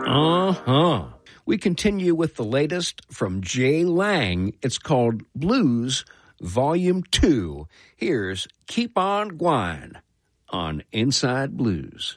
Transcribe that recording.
Uh-huh. We continue with the latest from Jay Lang. It's called Blues, Volume 2. Here's Keep On Gwine on Inside Blues.